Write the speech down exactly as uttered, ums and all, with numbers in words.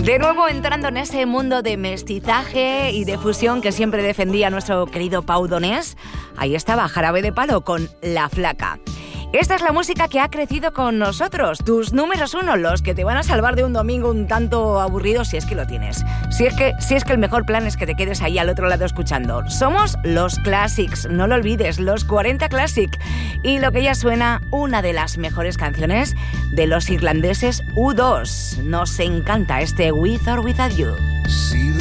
De nuevo entrando en ese mundo de mestizaje y de fusión que siempre defendía nuestro querido Pau Donés, ahí estaba Jarabe de Palo con La Flaca. Esta es la música que ha crecido con nosotros, tus números uno, los que te van a salvar de un domingo un tanto aburrido si es que lo tienes. Si es que, si es que el mejor plan es que te quedes ahí al otro lado escuchando. Somos los Classics, no lo olvides, los cuarenta Classic. Y lo que ya suena, una de las mejores canciones de los irlandeses U dos. Nos encanta este With or Without You. See